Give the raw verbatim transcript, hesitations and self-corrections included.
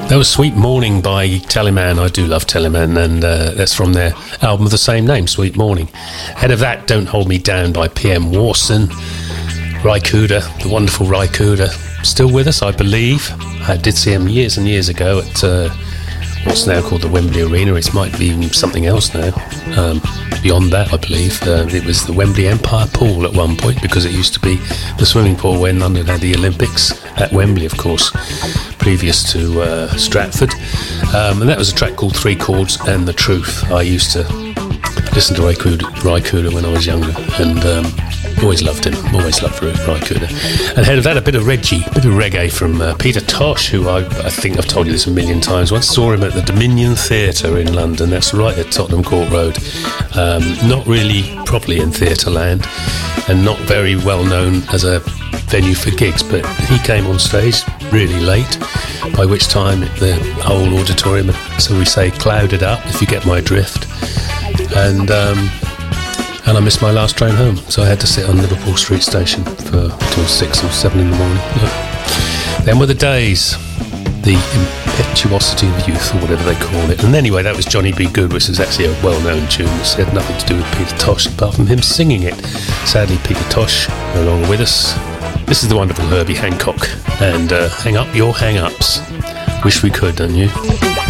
That was Sweet Morning by Telemann. I do love Telemann, and uh, that's from their album of the same name, Sweet Morning. Ahead of that, Don't Hold Me Down by P M Warson. Ry Cooder, the wonderful Ry Cooder, still with us, I believe. I did see him years and years ago at uh, what's now called the Wembley Arena. It might be even something else now. Um, beyond that, I believe. Uh, it was the Wembley Empire Pool at one point, because it used to be the swimming pool when London had the Olympics at Wembley, of course, previous to uh, Stratford. Um, and that was a track called Three Chords and the Truth. I used to listen to Ry Cooder, Ry Cooder when I was younger, and um, always loved him, always loved Ry Cooder. And ahead of that, a bit of Reggie, a bit of reggae from uh, Peter Tosh, who I, I think I've told you this a million times. Once saw him at the Dominion Theatre in London. That's right at Tottenham Court Road. Um, not really properly in theatre land, and not very well known as a venue for gigs, but he came on stage really late, by which time the whole auditorium, so we say, clouded up, if you get my drift. And um, and I missed my last train home, so I had to sit on Liverpool Street Station for till six or seven in the morning. Yeah. Then were the days, the impetuosity of youth, or whatever they call it. And anyway, that was Johnny B. Good, which is actually a well-known tune. It had nothing to do with Peter Tosh, apart from him singing it. Sadly, Peter Tosh no longer with us. This is the wonderful Herbie Hancock, and uh, hang up your hang-ups. Wish we could, don't you?